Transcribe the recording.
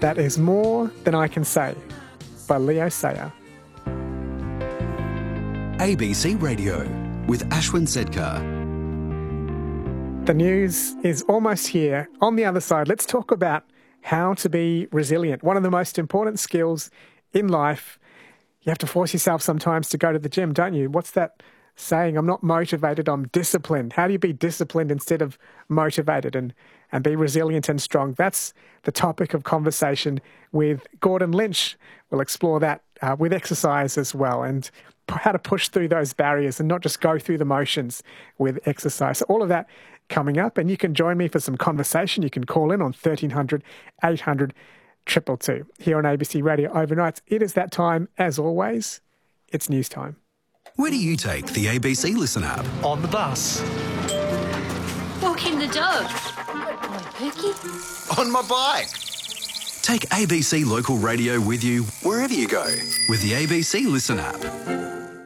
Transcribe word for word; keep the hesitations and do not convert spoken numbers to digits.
That is More Than I Can Say by Leo Sayer. A B C Radio with Ashwin Sedkar. The news is almost here. On the other side, let's talk about how to be resilient. One of the most important skills in life. You have to force yourself sometimes to go to the gym, don't you? What's that saying? I'm not motivated, I'm disciplined. How do you be disciplined instead of motivated and, and be resilient and strong? That's the topic of conversation with Gordon Lynch. We'll explore that uh, with exercise as well, and how to push through those barriers and not just go through the motions with exercise. So all of that coming up, and you can join me for some conversation. You can call in on thirteen hundred, eight hundred, two two two here on A B C Radio Overnights. It is that time, as always. It's news time. Where do you take the A B C Listen app? On the bus. Walking the dog. On Pookie. On my bike. Take A B C Local Radio with you wherever you go with the A B C Listen app.